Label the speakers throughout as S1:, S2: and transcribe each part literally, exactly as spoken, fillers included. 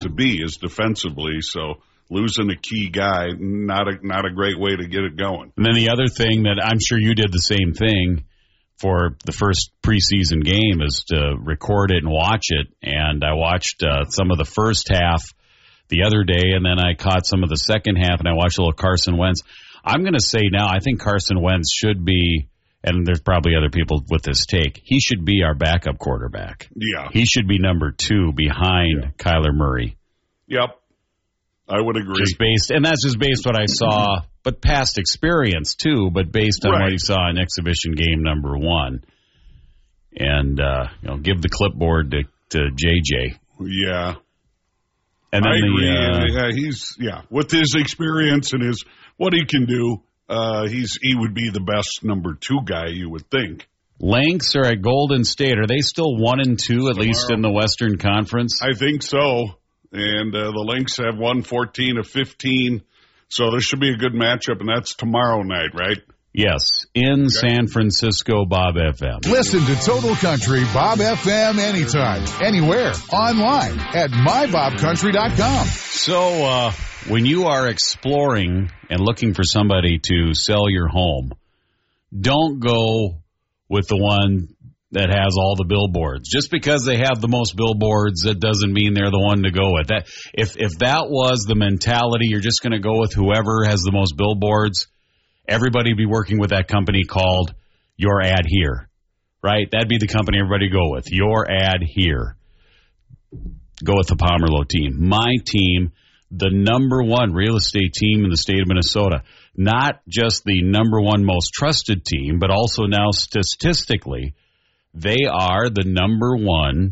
S1: to be is defensively. So losing a key guy, not a not a great way to get it going.
S2: And then the other thing that I'm sure you did the same thing for the first preseason game is to record it and watch it. And I watched uh, some of the first half the other day, and then I caught some of the second half, and I watched a little Carson Wentz. I'm going to say now, I think Carson Wentz should be, and there's probably other people with this take, he should be our backup quarterback.
S1: Yeah.
S2: He should be number two behind yeah. Kyler Murray.
S1: Yep. I would agree.
S2: Just based, and that's just based what I saw, but past experience too, but based on right. what he saw in exhibition game number one. And, uh, you know, give the clipboard to, to J J.
S1: Yeah.
S2: And then
S1: I
S2: the,
S1: agree.
S2: uh,
S1: yeah, he's, yeah, with his experience and his, what he can do, uh, he's, he would be the best number two guy, you would think.
S2: Lynx are at Golden State. Are they still one and two, at Tomorrow. least in the Western Conference?
S1: I think so. And uh, the Lynx have won fourteen of fifteen, so there should be a good matchup, and that's tomorrow night, right?
S2: Yes, in okay. San Francisco, Bob F M.
S3: Listen to Total Country Bob F M anytime, anywhere, online at my bob country dot com.
S2: So uh, when you are exploring and looking for somebody to sell your home, don't go with the one that has all the billboards. Just because they have the most billboards, that doesn't mean they're the one to go with. That if if that was the mentality, you're just going to go with whoever has the most billboards, everybody would be working with that company called Your Ad Here, right? That'd be the company everybody go with. Your Ad Here. Go with the Pomerleau team. My team, the number one real estate team in the state of Minnesota. Not just the number one most trusted team, but also now statistically, they are the number one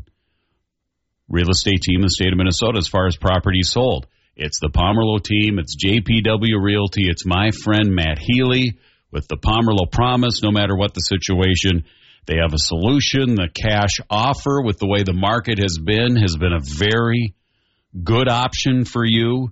S2: real estate team in the state of Minnesota as far as properties sold. It's the Pomerleau team. It's J P W Realty. It's my friend Matt Healy with the Pomerleau Promise. No matter what the situation, they have a solution. The cash offer, with the way the market has been, has been a very good option for you.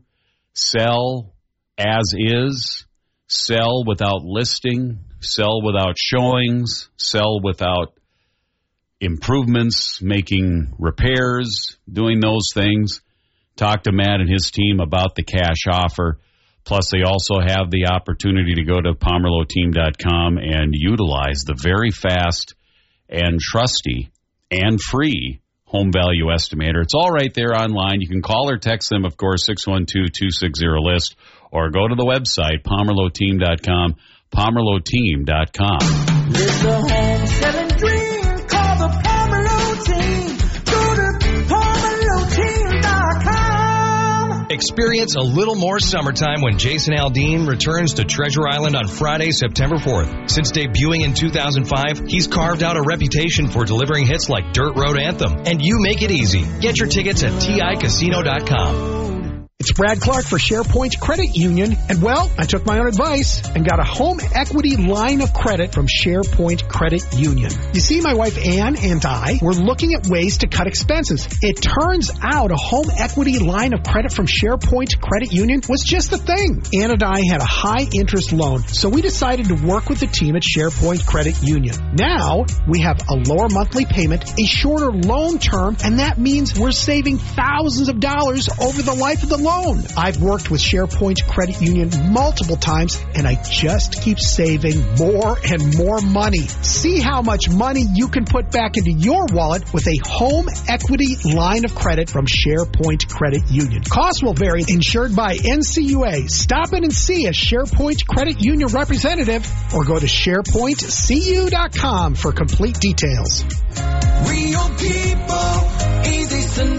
S2: Sell as is. Sell without listing. Sell without showings. Sell without improvements, making repairs, doing those things. Talk to Matt and his team about the cash offer. Plus, they also have the opportunity to go to pomerleau team dot com and utilize the very fast and trusty and free home value estimator. It's all right there online. You can call or text them, of course, six one two, two six zero, list, or go to the website, pomerleau team dot com, pomerleau team dot com.
S4: There's a home selling dream. The Pomerleau team. Go to pomerleau team dot com.
S5: Experience a little more summertime when Jason Aldean returns to Treasure Island on Friday, September fourth. Since debuting in two thousand five, he's carved out a reputation for delivering hits like Dirt Road Anthem and You Make It Easy. Get your tickets at T I casino dot com.
S6: It's Brad Clark for SharePoint Credit Union, and well, I took my own advice and got a home equity line of credit from SharePoint Credit Union. You see, my wife Ann and I were looking at ways to cut expenses. It turns out a home equity line of credit from SharePoint Credit Union was just the thing. Ann and I had a high interest loan, so we decided to work with the team at SharePoint Credit Union. Now, we have a lower monthly payment, a shorter loan term, and that means we're saving thousands of dollars over the life of the loan. I've worked with SharePoint Credit Union multiple times, and I just keep saving more and more money. See how much money you can put back into your wallet with a home equity line of credit from SharePoint Credit Union. Costs will vary. Insured by N C U A. Stop in and see a SharePoint Credit Union representative, or go to sharepoint c u dot com for complete details.
S4: Real people, easy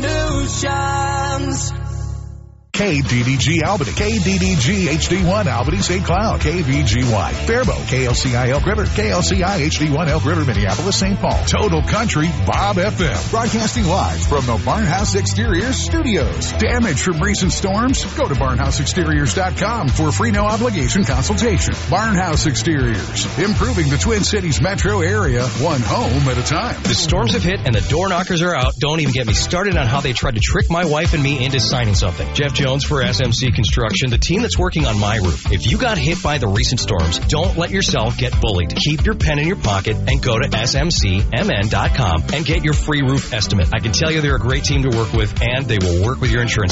S4: solutions.
S3: K D D G Albany, K D D G H D one Albany Saint Cloud, K V G Y Faribault, K L C I Elk River, K L C I H D one Elk River, Minneapolis, Saint Paul. Total Country Bob F M, broadcasting live from the Barnhouse Exteriors studios. Damage from recent storms? Go to barnhouse exteriors dot com for free no obligation consultation. Barnhouse Exteriors, improving the Twin Cities metro area, one home at a time.
S5: The storms have hit and the door knockers are out. Don't even get me started on how they tried to trick my wife and me into signing something. Jeff Jones for S M C Construction, the team that's working on my roof. If you got hit by the recent storms, don't let yourself get bullied. Keep your pen in your pocket and go to S M C M N dot com and get your free roof estimate. I can tell you they're a great team to work with, and they will work with your insurance